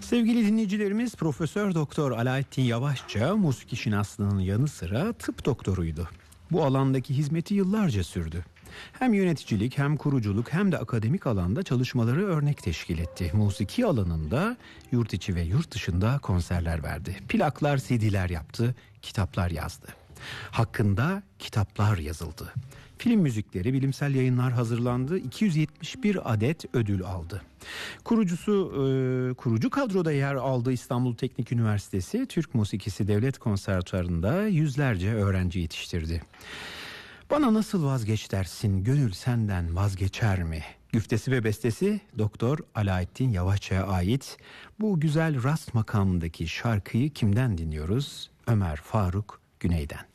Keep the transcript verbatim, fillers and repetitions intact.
Sevgili dinleyicilerimiz, Profesör Doktor Alaaddin Yavaşça musiki şinaslığının yanı sıra tıp doktoruydu. Bu alandaki hizmeti yıllarca sürdü. Hem yöneticilik hem kuruculuk hem de akademik alanda çalışmaları örnek teşkil etti. Musiki alanında yurt içi ve yurt dışında konserler verdi. Plaklar, C D'ler yaptı, kitaplar yazdı. Hakkında kitaplar yazıldı. Film müzikleri, bilimsel yayınlar hazırlandı. iki yüz yetmiş bir adet ödül aldı. Kurucusu, e, kurucu kadroda yer aldığı İstanbul Teknik Üniversitesi Türk Musikisi Devlet Konservatuvarı'nda yüzlerce öğrenci yetiştirdi. Bana nasıl vazgeç dersin, gönül senden vazgeçer mi? Güftesi ve bestesi Doktor Alaaddin Yavaşça'ya ait. Bu güzel rast makamındaki şarkıyı kimden dinliyoruz? Ömer Faruk Güney'den.